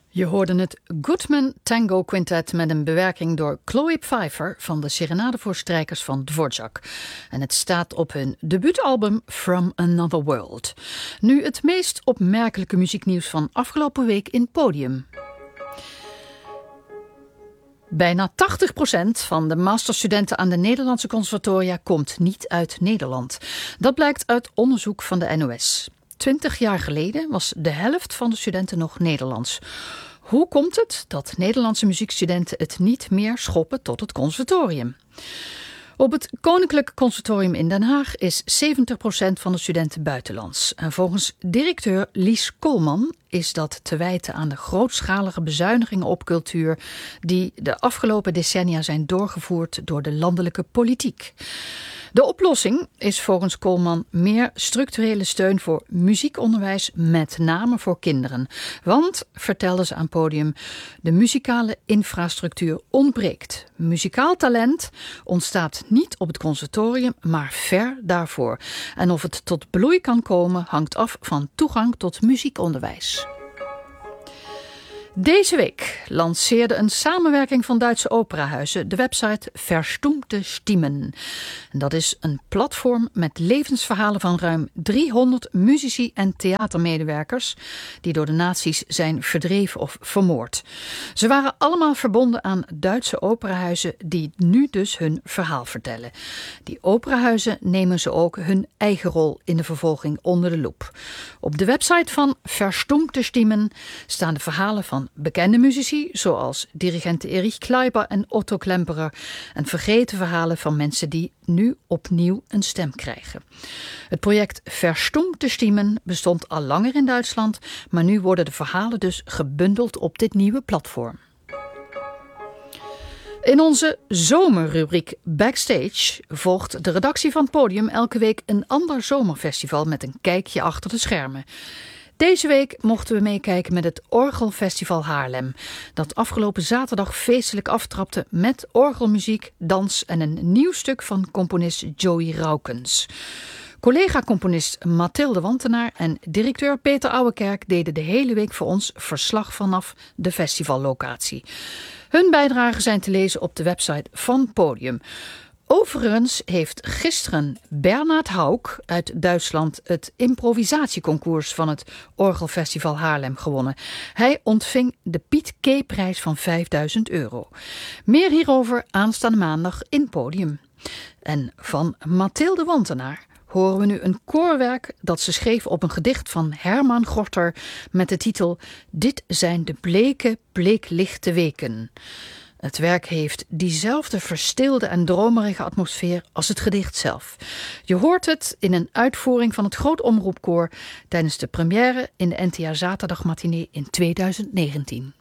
Je hoorde het Goodman Tango Quintet met een bewerking door Chloe Pfeiffer van de Serenade voor strijkers van Dvorak. En het staat op hun debuutalbum From Another World. Nu het meest opmerkelijke muzieknieuws van afgelopen week in Podium. Bijna 80% van de masterstudenten aan de Nederlandse conservatoria komt niet uit Nederland. Dat blijkt uit onderzoek van de NOS. 20 jaar geleden was de helft van de studenten nog Nederlands. Hoe komt het dat Nederlandse muziekstudenten het niet meer schoppen tot het conservatorium? Op het Koninklijk Conservatorium in Den Haag is 70% van de studenten buitenlands. En volgens directeur Lies Koolman is dat te wijten aan de grootschalige bezuinigingen op cultuur die de afgelopen decennia zijn doorgevoerd door de landelijke politiek. De oplossing is volgens Koolman meer structurele steun voor muziekonderwijs, met name voor kinderen. Want, vertelde ze aan Podium, de muzikale infrastructuur ontbreekt. Muzikaal talent ontstaat niet op het conservatorium, maar ver daarvoor. En of het tot bloei kan komen, hangt af van toegang tot muziekonderwijs. Deze week lanceerde een samenwerking van Duitse operahuizen de website Verstummte Stimmen. En dat is een platform met levensverhalen van ruim 300 muzici en theatermedewerkers die door de nazi's zijn verdreven of vermoord. Ze waren allemaal verbonden aan Duitse operahuizen die nu dus hun verhaal vertellen. Die operahuizen nemen ze ook hun eigen rol in de vervolging onder de loep. Op de website van Verstummte Stimmen staan de verhalen van bekende muzici zoals dirigenten Erich Kleiber en Otto Klemperer en vergeten verhalen van mensen die nu opnieuw een stem krijgen. Het project Verstummte Stimmen bestond al langer in Duitsland, maar nu worden de verhalen dus gebundeld op dit nieuwe platform. In onze zomerrubriek Backstage volgt de redactie van Podium elke week een ander zomerfestival met een kijkje achter de schermen. Deze week mochten we meekijken met het Orgelfestival Haarlem, dat afgelopen zaterdag feestelijk aftrapte met orgelmuziek, dans en een nieuw stuk van componist Joey Raukens. Collega-componist Mathilde Wantenaar en directeur Peter Ouwekerk deden de hele week voor ons verslag vanaf de festivallocatie. Hun bijdragen zijn te lezen op de website van Podium. Overigens heeft gisteren Bernhard Hauk uit Duitsland het improvisatieconcours van het Orgelfestival Haarlem gewonnen. Hij ontving de Piet K-prijs van €5.000. Meer hierover aanstaande maandag in Podium. En van Mathilde Wantenaar horen we nu een koorwerk dat ze schreef op een gedicht van Herman Gorter met de titel Dit zijn de bleke, bleeklichte weken. Het werk heeft diezelfde verstilde en dromerige atmosfeer als het gedicht zelf. Je hoort het in een uitvoering van het Groot Omroepkoor tijdens de première in de NTA Zaterdagmatinee in 2019.